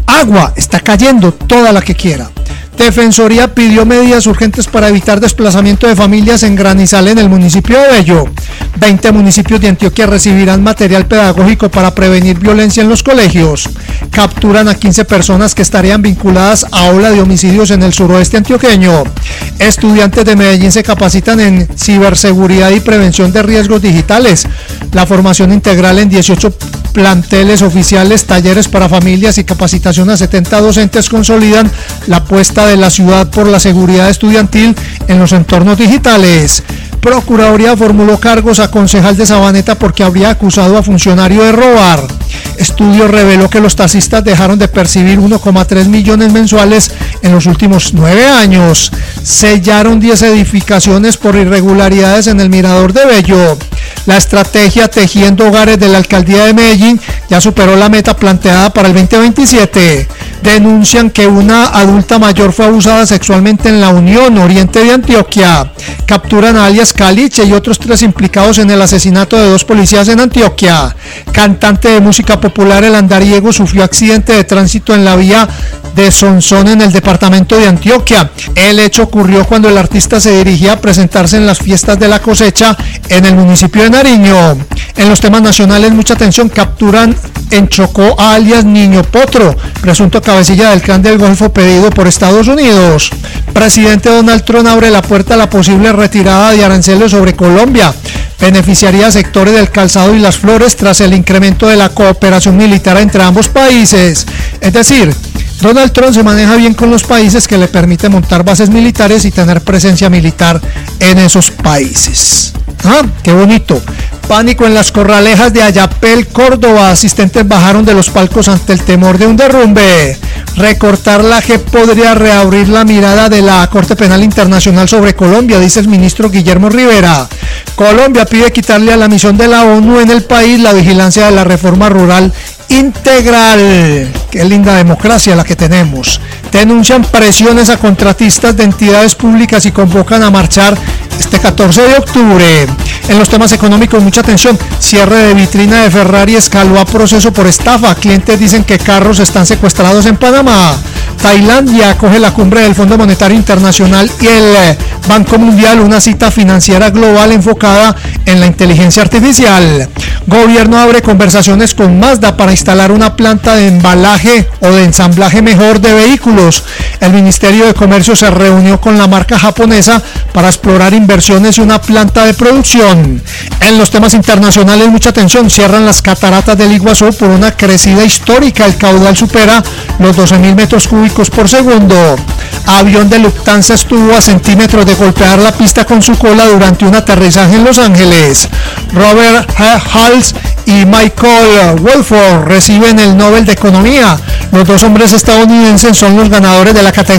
Agua está cayendo, toda la que quiera. Defensoría pidió medidas urgentes para evitar desplazamiento de familias en Granizal, en el municipio de Bello. 20 municipios de Antioquia recibirán material pedagógico para prevenir violencia en los colegios. Capturan a 15 personas que estarían vinculadas a ola de homicidios en el suroeste antioqueño. Estudiantes de Medellín se capacitan en ciberseguridad y prevención de riesgos digitales. La formación integral en 18 planteles oficiales, talleres para familias y capacitación a 70 docentes consolidan la apuesta de la ciudad por la seguridad estudiantil en los entornos digitales. Procuraduría formuló cargos a concejal de Sabaneta porque habría acusado a funcionario de robar. Estudio reveló que los taxistas dejaron de percibir 1,3 millones mensuales en los últimos 9 años. Sellaron 10 edificaciones por irregularidades en el Mirador de Bello. La estrategia Tejiendo Hogares de la Alcaldía de Medellín ya superó la meta planteada para el 2027. Denuncian que una adulta mayor fue abusada sexualmente en la Unión, oriente de Antioquia. Capturan a alias Caliche y otros 3 implicados en el asesinato de 2 policías en Antioquia. Cantante de música popular El Andariego sufrió accidente de tránsito en la vía de Sonsón en el departamento de Antioquia. El hecho ocurrió cuando el artista se dirigía a presentarse en las fiestas de la cosecha en el municipio de Nariño. En los temas nacionales, mucha atención, capturan en Chocó a alias Niño Potro, presunto cabecilla del clan del Golfo pedido por Estados Unidos. Presidente Donald Trump abre la puerta a la posible retirada de aranceles sobre Colombia. Beneficiaría a sectores del calzado y las flores tras el incremento de la cooperación militar entre ambos países. Es decir, Donald Trump se maneja bien con los países que le permite montar bases militares y tener presencia militar en esos países. ¡Ah, qué bonito! Pánico en las Corralejas de Ayapel, Córdoba. Asistentes bajaron de los palcos ante el temor de un derrumbe. Recortar la JEP podría reabrir la mirada de la Corte Penal Internacional sobre Colombia, dice el ministro Guillermo Rivera. Colombia pide quitarle a la misión de la ONU en el país la vigilancia de la reforma rural integral. Qué linda democracia la que tenemos. Denuncian presiones a contratistas de entidades públicas y convocan a marchar este 14 de octubre. En los temas económicos, mucha atención. Cierre de vitrina de Ferrari escaló a proceso por estafa. Clientes dicen que carros están secuestrados en Panamá. Tailandia acoge la cumbre del Fondo Monetario Internacional y el Banco Mundial, una cita financiera global enfocada en la inteligencia artificial. Gobierno abre conversaciones con Mazda para instalar una planta de embalaje o de ensamblaje mejor de vehículos. El Ministerio de Comercio se reunió con la marca japonesa para explorar inversiones y una planta de producción. En los temas internacionales, mucha atención. Cierran las cataratas del Iguazú por una crecida histórica. El caudal supera los 12.000 metros cúbicos por segundo. Avión de Lufthansa estuvo a centímetros de golpear la pista con su cola durante un aterrizaje en Los Ángeles. Robert Hals y Michael Wolford reciben el Nobel de Economía. Los 2 hombres estadounidenses son los ganadores de la categoría